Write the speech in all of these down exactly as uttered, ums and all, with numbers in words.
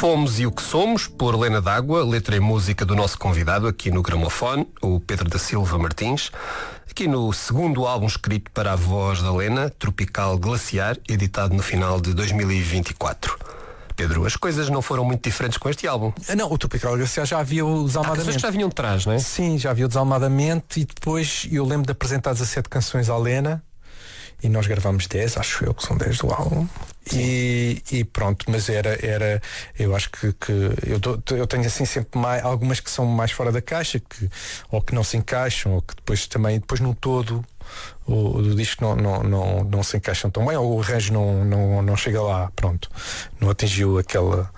Fomos e o que somos, por Helena D'Água, letra e música do nosso convidado aqui no gramofone, o Pedro da Silva Martins, aqui no segundo álbum escrito para a voz da Helena, Tropical Glaciar, editado no final de dois mil e vinte e quatro. Pedro, as coisas não foram muito diferentes com este álbum. Não, o Tropical Glaciar já havia o Desalmadamente. Há canções que já vinham de trás, não é? Sim, já havia o Desalmadamente, e depois eu lembro de apresentar dezassete canções à Helena e nós gravámos dez, acho eu que são dez do álbum. E, e pronto, mas era, era eu acho que, que eu, tô, eu tenho assim sempre mais, algumas que são mais fora da caixa, que, ou que não se encaixam, ou que depois também, depois no todo o, o disco não, não, não, não se encaixam tão bem, ou o arranjo não, não, não chega lá, pronto, não atingiu aquela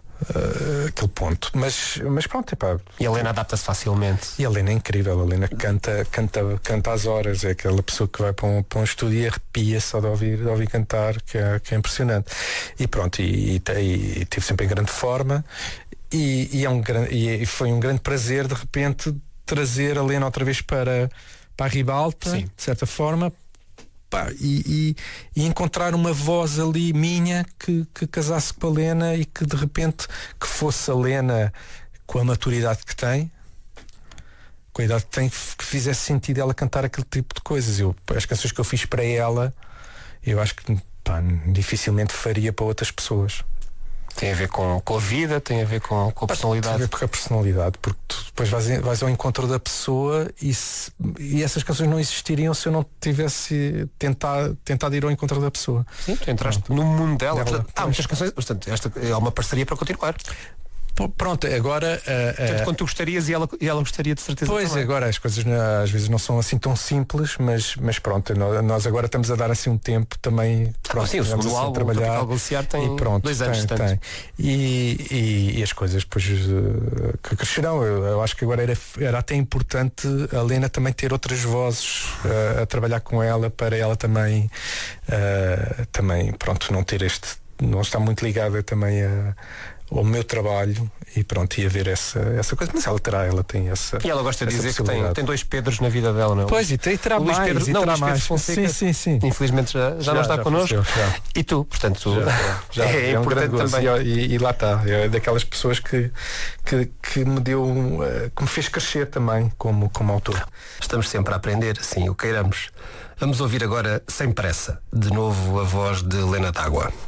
Uh, aquele ponto, mas, mas pronto, epá. E a Helena adapta-se facilmente. E a Helena é incrível, a Helena canta, canta, canta às horas, é aquela pessoa que vai para um, para um estúdio e arrepia só de ouvir, de ouvir cantar, que é, que é impressionante. E pronto, e, e, e tive sempre em grande forma, e, e, é um, e foi um grande prazer de repente trazer a Helena outra vez para, para a Ribalta, Sim. de certa forma. Pá, e, e, e encontrar uma voz ali minha que, que casasse com a Helena e que de repente que fosse a Helena com a maturidade que tem, com a idade que tem, que fizesse sentido ela cantar aquele tipo de coisas. Eu, as canções que eu fiz para ela, eu acho que pá, dificilmente faria para outras pessoas. Tem a ver com, com a vida, tem a ver com, com a personalidade. Tem a ver com a personalidade, porque tu depois vais, vais ao encontro da pessoa e, se, e essas canções não existiriam se eu não tivesse tentado, tentado ir ao encontro da pessoa. Sim, tu entraste Pronto. no mundo dela. dela Há muitas canções, portanto, esta é uma parceria para continuar. Pronto, agora uh, Tanto uh, quanto tu gostarias e ela, e ela gostaria de certeza. Pois, também. Agora as coisas às vezes não são assim tão simples, mas, mas pronto, nós agora estamos a dar assim um tempo também. Pronto, ah, sim, o segundo assim álbum, trabalhar, o Glaciar tem e pronto, dois anos tem, tem. E, e, e as coisas depois uh, que crescerão. Eu, eu acho que agora era, era até importante a Helena também ter outras vozes uh, a trabalhar com ela, para ela também uh, também, pronto, não ter este, não está muito ligada também a ao meu trabalho e pronto, ia ver essa, essa coisa, mas ela terá, ela tem essa. E ela gosta de dizer que tem, tem dois Pedros na vida dela, não é? Pois, e, tem, e terá o Luís mais, Pedro, e não, terá Luís Pedro mais. Fonseca, sim, sim, sim. Infelizmente já, já, já não está já connosco. Já. E tu, portanto, já, já, é, é um importante também. E, e lá está, é daquelas pessoas que, que, que me deu, que me fez crescer também como, como autor. Estamos sempre a aprender, sim, o queiramos. Vamos ouvir agora Sem Pressa, de novo a voz de Helena D'Água.